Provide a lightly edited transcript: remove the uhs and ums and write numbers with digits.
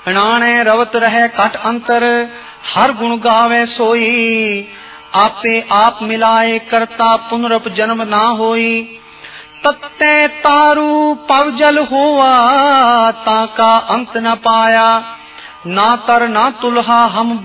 अणाने रवत रहे कट अंतर, हर गुण गावे सोई। आपे आप मिलाए करता पुनरप जन्म ना होई। तत्ते तारू पवजल हुआ, ताका अंत न पाया। ना तर ना तुलहा हम